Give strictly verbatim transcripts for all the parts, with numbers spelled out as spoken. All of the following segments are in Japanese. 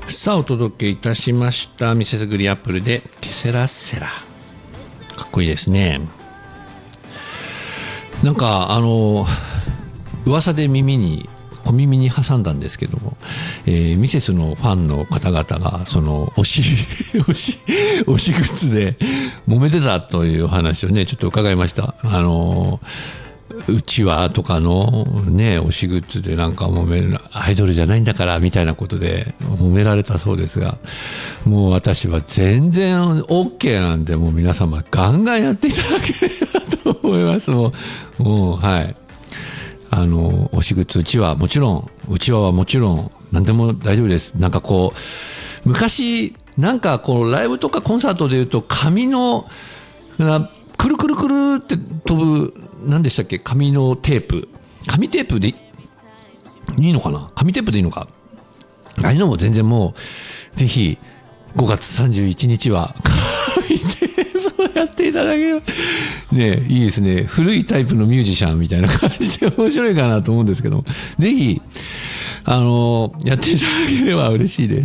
さあお届けいたしましたミセスグリアップルでケセラセラ、かっこいいですね。なんかあの噂で耳に小耳に挟んだんですけども、えー、ミセスのファンの方々がその推し推し推しグッズで揉めてたという話をねちょっと伺いました。あのうちわとかのね推しグッズでなんか揉める、アイドルじゃないんだからみたいなことで揉められたそうですが、もう私は全然 OK なんで、もう皆様ガンガンやっていただければと思います。もう、もうはい、あの推しグッズ、うちわもちろん、うちわはもちろん何でも大丈夫です。なんかこう昔なんかこうライブとかコンサートでいうと紙のくるくるくるって飛ぶ何でしたっけ、紙のテープ、紙テープでいいのかな、紙テープでいいのか、ああいうのも全然もうぜひごがつさんじゅういちにちは紙テープをやっていただければね、いいですね。古いタイプのミュージシャンみたいな感じで面白いかなと思うんですけども、ぜひあのやっていただければ嬉しいです。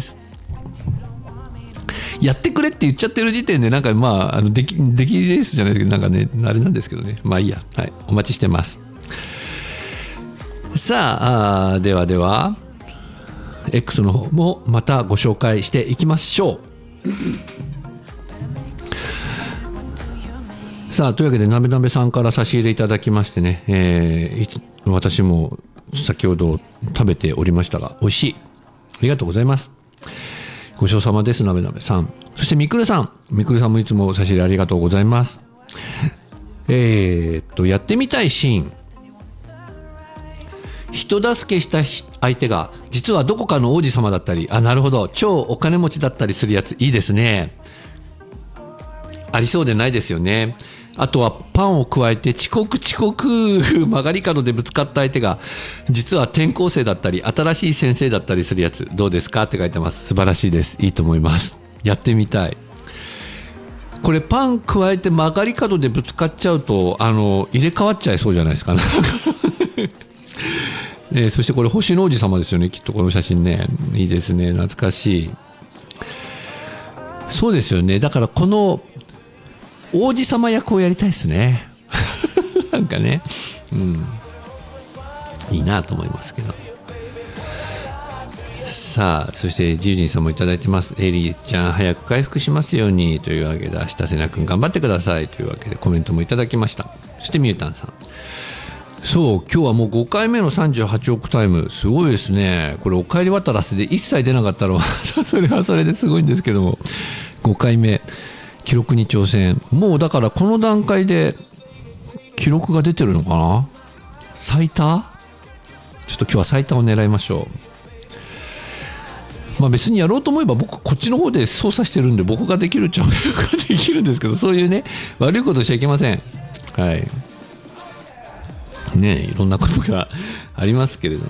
やってくれって言っちゃってる時点でなんかまあ、あのできできレースじゃないですけど、なんかねあれなんですけどね、まあいいや、はい、お待ちしてます。さあ、あではでは X の方もまたご紹介していきましょう。さあというわけでなべなべさんから差し入れいただきましてね、えー、私も先ほど食べておりましたが美味しい、ありがとうございます。ごちそうさまです、なべなべさん。そしてみくるさん、みくるさんもいつも差し入れありがとうございます。えー、っとやってみたいシーン、人助けした相手が実はどこかの王子様だったり、あ、なるほど、超お金持ちだったりするやつ、いいですね。ありそうでないですよね。あとはパンを加えて遅刻遅刻曲がり角でぶつかった相手が実は転校生だったり新しい先生だったりするやつ、どうですかって書いてます。素晴らしいです。いいと思います。やってみたい。これパン加えて曲がり角でぶつかっちゃうとあの入れ替わっちゃいそうじゃないですかねね、そしてこれ星の王子様ですよね、きっとこの写真ね。いいですね、懐かしい。そうですよね。だからこの王子様役をやりたいですねなんかね、うん、いいなと思いますけど。さあそしてジュジンさんもいただいてます。エリーちゃん早く回復しますようにというわけで、明日瀬名くん頑張ってくださいというわけでコメントもいただきました。そしてみゆたんさん、そう今日はもうごかいめのさんじゅうはちおくタイム、すごいですね。これおかえり渡らせで一切出なかったのはそれはそれですごいんですけども、ごかいめ記録に挑戦。もうだからこの段階で記録が出てるのかな、最多。ちょっと今日は最多を狙いましょう。まあ別にやろうと思えば僕こっちの方で操作してるんで、僕ができるっちゃ僕ができるんですけど、そういうね悪いことしちゃいけません。はいね、いろんなことがありますけれども。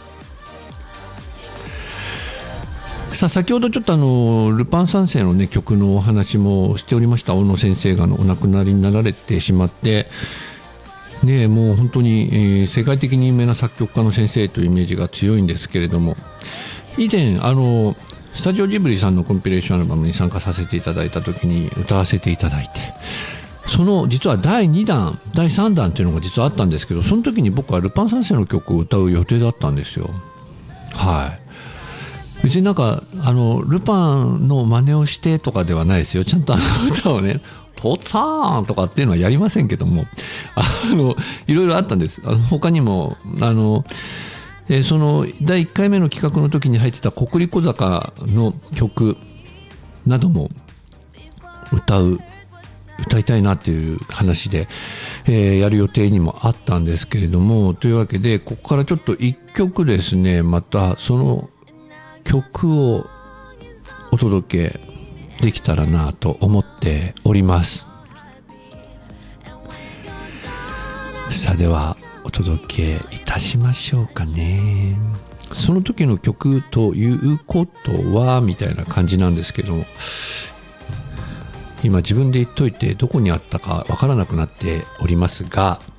さあ先ほどちょっとあのルパン三世の、ね、曲のお話もしておりました。小野先生がお亡くなりになられてしまって、ね、もう本当に、えー、世界的に有名な作曲家の先生というイメージが強いんですけれども、以前あのスタジオジブリさんのコンピレーションアルバムに参加させていただいた時に歌わせていただいて、その実はだいにだんだいさんだんっていうのが実はあったんですけど、その時に僕はルパン三世の曲を歌う予定だったんですよ。はい、別になんかあのルパンの真似をしてとかではないですよ。ちゃんとあの歌をねトッツァーンとかっていうのはやりませんけども、あのいろいろあったんです。あの他にもあの、えー、そのだいいっかいめの企画の時に入ってた国立小坂の曲なども歌う歌いたいなっていう話で、えー、やる予定にもあったんですけれども、というわけでここからちょっといっきょくですね、またその曲をお届けできたらなと思っております。さあではお届けいたしましょうかね。その時の曲ということはみたいな感じなんですけど、今自分で言っといてどこにあったかわからなくなっておりますが、